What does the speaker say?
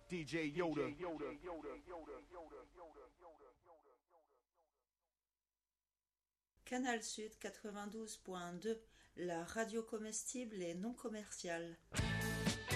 DJ Yoda. Canal Sud 92.2, la radio comestible et non commerciale.